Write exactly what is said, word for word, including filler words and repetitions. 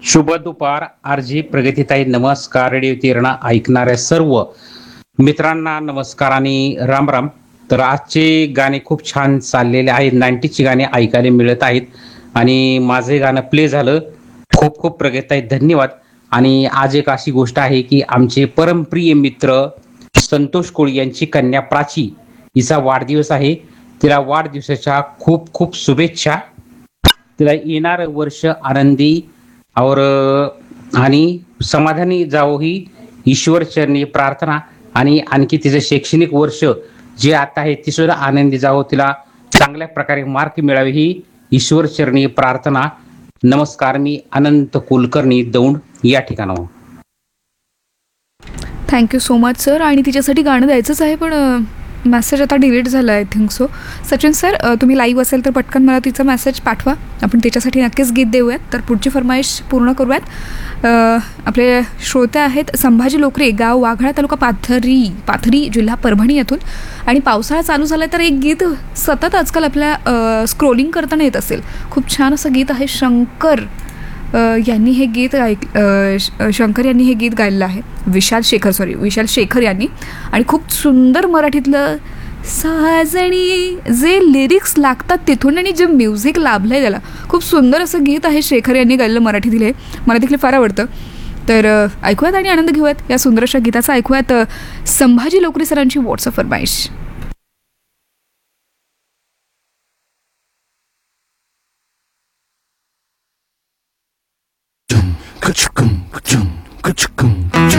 शुभ दुपार. आरजी प्रगतीताई नमस्कार. रेडिओ तिरणा ऐकणाऱ्या सर्व मित्रांना नमस्कार आणि राम राम. तर आजचे गाणे खूप छान चाललेले आहेत. नाईन्टीजची गाणे ऐकायला मिळत आहेत आणि माझे गाणं प्ले झालं. खूप खूप प्रगतीताई धन्यवाद. आणि आज एक अशी गोष्ट आहे की आमचे परमप्रिय मित्र संतोष कोळी यांची कन्या प्राची, हिचा वाढदिवस आहे. तिला वाढदिवसाच्या खूप खूप शुभेच्छा. तिला येणार वर्ष आनंदी और आणि समाधानी जावो ही ईश्वर चरणी प्रार्थना. आणि आणखी तिचं शैक्षणिक वर्ष जे आता आहे ती सुद्धा आनंदी जावो, तिला चांगल्या प्रकारे मार्क मिळावे ही ईश्वर चरणी प्रार्थना. नमस्कार. मी अनंत कुलकर्णी दौंड या ठिकाणाहून. Thank you so much sir. आणि तिच्यासाठी गाणं द्यायचंच आहे पण मेसेज आता डिलीट झाला I think so. Sachin sir तुम्ही लाईव्ह असेल तर पटकन मला तिचा मेसेज पाठवा, आपण त्याच्यासाठी नक्कीच गीत देऊयात. तर पुढची फरमाईश पूर्ण करूयात. आपले श्रोते आहेत संभाजी लोकरे, गाव वाघाळा, तालुका पाथरी पाथरी जिल्हा परभणी येथून. आणि पावसाळा चालू झाला तर एक गीत सतत आजकाल आपल्या स्क्रोलिंग करताना येत असेल. खूप छान असं गीत आहे. शंकर यांनी हे गीत ऐक शंकर यांनी हे गीत गायलेलं आहे. विशाल शेखर सॉरी विशाल शेखर यांनी. आणि खूप सुंदर मराठीतलं साजणी जे लिरिक्स लागतात तिथून आणि जे म्युझिक लाभलं आहे त्याला, खूप सुंदर असं गीत आहे शेखर यांनी गायलेलं. मराठीतील हे मला देखील फार आवडतं. तर ऐकूयात आणि आनंद घेऊयात या सुंदर अशा गीताचा. ऐकूयात संभाजी लोकरे सरांची व्हॉट्सअप फरमाईश.